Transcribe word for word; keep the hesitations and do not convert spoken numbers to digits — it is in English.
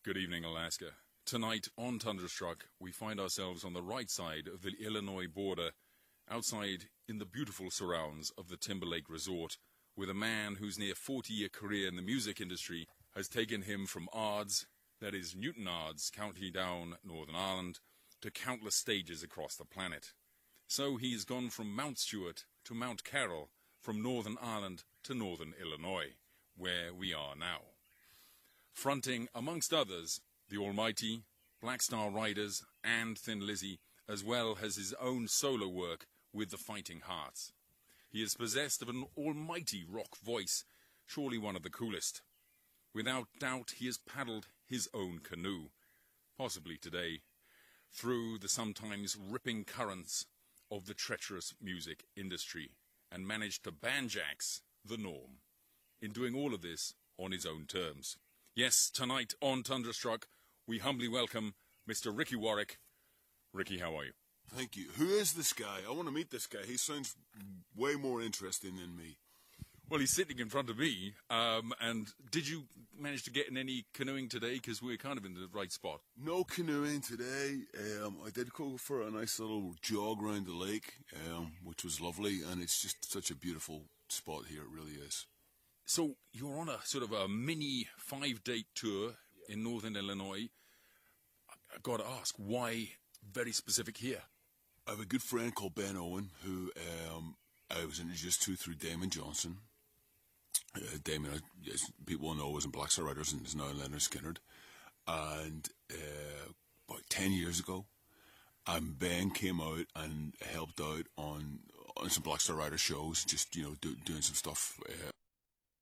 Good evening, Alaska. Tonight on Thunderstruck, we find ourselves on the right side of the Illinois border, outside in the beautiful surrounds of the Timberlake Resort, with a man whose near forty-year career in the music industry has taken him from Ards, that is Newtownards, County Down, Northern Ireland, to countless stages across the planet. So he's gone from Mount Stewart to Mount Carroll, from Northern Ireland to Northern Illinois, where we are now. Fronting, amongst others, the Almighty, Black Star Riders, and Thin Lizzy, as well as his own solo work with the Fighting Hearts. He is possessed of an almighty rock voice, surely one of the coolest. Without doubt, he has paddled his own canoe, possibly today, through the sometimes ripping currents of the treacherous music industry, and managed to banjax the norm, in doing all of this on his own terms. Yes, tonight on Thunderstruck, we humbly welcome Mister Ricky Warwick. Ricky, how are you? Thank you. Who is this guy? I want to meet this guy. He sounds way more interesting than me. Well, he's sitting in front of me. Um, and did you manage to get in any canoeing today? Because we're kind of in the right spot. No canoeing today. Um, I did go for a nice little jog around the lake, um, which was lovely. And it's just such a beautiful spot here. It really is. So you're on a sort of a mini five-day tour in Northern Illinois. I've got to ask, why very specific here? I have a good friend called Ben Owen, who um, I was introduced to through Damon Johnson. Uh, Damon, as people know, was in Black Star Riders and is now in Lynyrd Skynyrd. And uh, about ten years ago, um, Ben came out and helped out on on some Black Star Rider shows, just, you know, do, doing some stuff uh,